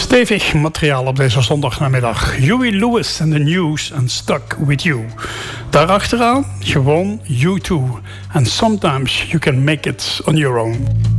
Stevig materiaal op deze zondagnamiddag. Huey Lewis and the News and Stuck With You. Daarachteraan gewoon U2. And sometimes you can make it on your own.